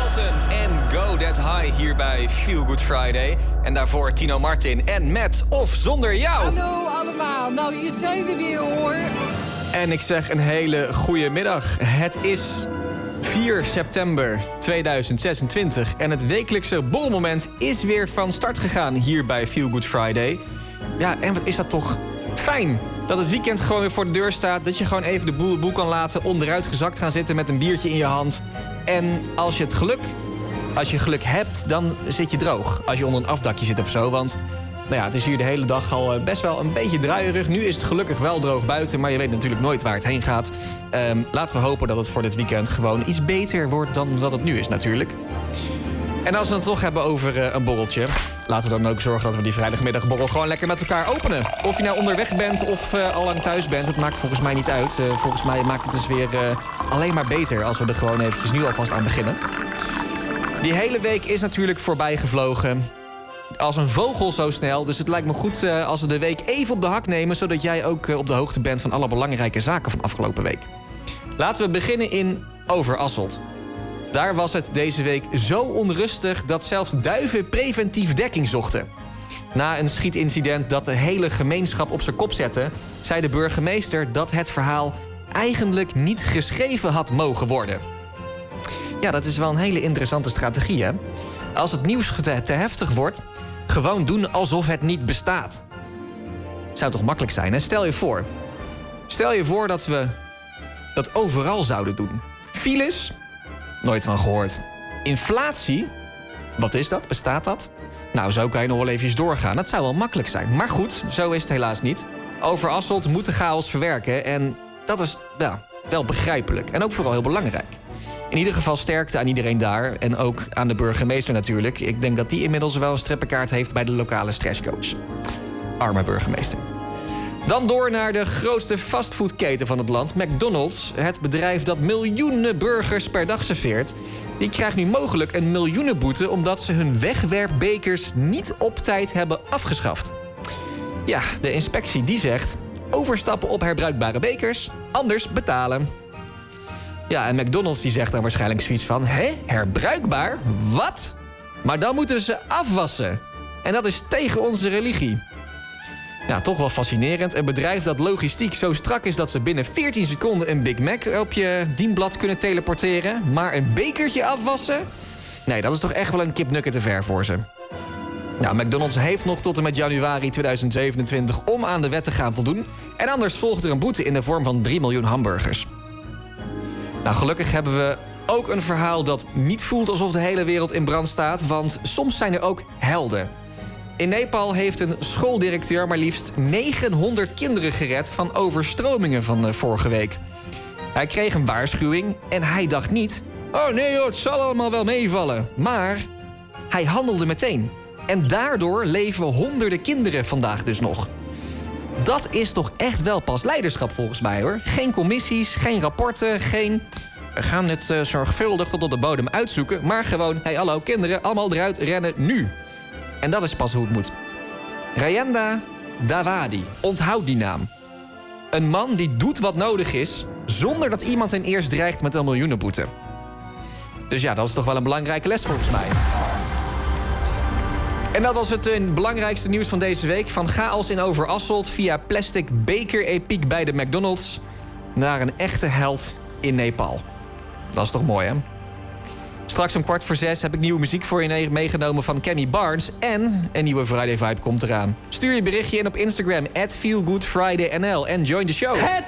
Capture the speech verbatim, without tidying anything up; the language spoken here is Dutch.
Mountain en Go That High hier bij Feel Good Friday. En daarvoor Tino Martin en Met of Zonder Jou. Hallo allemaal, nou hier zijn we weer hoor. En ik zeg een hele goede middag. Het is vier september tweeduizend zesentwintig en het wekelijkse borrelmoment is weer van start gegaan hier bij Feel Good Friday. Ja, en wat is dat toch fijn dat het weekend gewoon weer voor de deur staat. Dat je gewoon even de boel, boel kan laten, onderuit gezakt gaan zitten met een biertje in je hand. En als je het geluk, als je geluk hebt, dan zit je droog. Als je onder een afdakje zit of zo, want nou ja, het is hier de hele dag al best wel een beetje druierig. Nu is het gelukkig wel droog buiten, maar je weet natuurlijk nooit waar het heen gaat. Um, laten we hopen dat het voor dit weekend gewoon iets beter wordt dan dat het nu is natuurlijk. En als we het toch hebben over uh, een borreltje, laten we dan ook zorgen dat we die vrijdagmiddagborrel gewoon lekker met elkaar openen. Of je nou onderweg bent of uh, al lang thuis bent, het maakt volgens mij niet uit. Uh, volgens mij maakt het dus weer uh, alleen maar beter als we er gewoon eventjes nu alvast aan beginnen. Die hele week is natuurlijk voorbij gevlogen. Als een vogel zo snel. Dus het lijkt me goed uh, als we de week even op de hak nemen, zodat jij ook uh, op de hoogte bent van alle belangrijke zaken van afgelopen week. Laten we beginnen in Overasselt. Daar was het deze week zo onrustig dat zelfs duiven preventief dekking zochten. Na een schietincident dat de hele gemeenschap op zijn kop zette, zei de burgemeester dat het verhaal eigenlijk niet geschreven had mogen worden. Ja, dat is wel een hele interessante strategie, hè? Als het nieuws te, te heftig wordt, gewoon doen alsof het niet bestaat. Zou toch makkelijk zijn, hè? Stel je voor. Stel je voor dat we dat overal zouden doen. Files? Nooit van gehoord. Inflatie? Wat is dat? Bestaat dat? Nou, zo kan je nog wel even doorgaan. Dat zou wel makkelijk zijn. Maar goed, zo is het helaas niet. Overasselt moet de chaos verwerken. En dat is ja, wel begrijpelijk. En ook vooral heel belangrijk. In ieder geval sterkte aan iedereen daar. En ook aan de burgemeester natuurlijk. Ik denk dat die inmiddels wel een strippenkaart heeft bij de lokale stresscoach. Arme burgemeester. Dan door naar de grootste fastfoodketen van het land, McDonald's. Het bedrijf dat miljoenen burgers per dag serveert. Die krijgt nu mogelijk een miljoenenboete omdat ze hun wegwerpbekers niet op tijd hebben afgeschaft. Ja, de inspectie die zegt overstappen op herbruikbare bekers, anders betalen. Ja, en McDonald's die zegt dan waarschijnlijk zoiets van, hè, herbruikbaar? Wat? Maar dan moeten ze afwassen. En dat is tegen onze religie. Ja, toch wel fascinerend. Een bedrijf dat logistiek zo strak is dat ze binnen veertien seconden een Big Mac op je dienblad kunnen teleporteren. Maar een bekertje afwassen? Nee, dat is toch echt wel een kipnukken te ver voor ze. Nou, McDonald's heeft nog tot en met januari tweeduizend zevenentwintig om aan de wet te gaan voldoen. En anders volgt er een boete in de vorm van drie miljoen hamburgers. Nou, gelukkig hebben we ook een verhaal dat niet voelt alsof de hele wereld in brand staat. Want soms zijn er ook helden. In Nepal heeft een schooldirecteur maar liefst negenhonderd kinderen gered van overstromingen van uh, vorige week. Hij kreeg een waarschuwing en hij dacht niet, oh nee joh, het zal allemaal wel meevallen. Maar hij handelde meteen. En daardoor leven honderden kinderen vandaag dus nog. Dat is toch echt wel pas leiderschap volgens mij hoor. Geen commissies, geen rapporten, geen... We gaan het uh, zorgvuldig tot op de bodem uitzoeken. Maar gewoon, hé hey, hallo kinderen, allemaal eruit rennen nu. En dat is pas hoe het moet. Rajendra Dawadi, onthoud die naam. Een man die doet wat nodig is, zonder dat iemand hen eerst dreigt met een miljoenenboete. Dus ja, dat is toch wel een belangrijke les volgens mij. En dat was het uh, belangrijkste nieuws van deze week. Van chaos in Overasselt via plastic beker-epiek bij de McDonald's naar een echte held in Nepal. Dat is toch mooi, hè? Straks om kwart voor zes heb ik nieuwe muziek voor je meegenomen van Kenny Barnes. En een nieuwe Friday Vibe komt eraan. Stuur je berichtje in op Instagram, at feelgoodfridaynl. En join the show. Het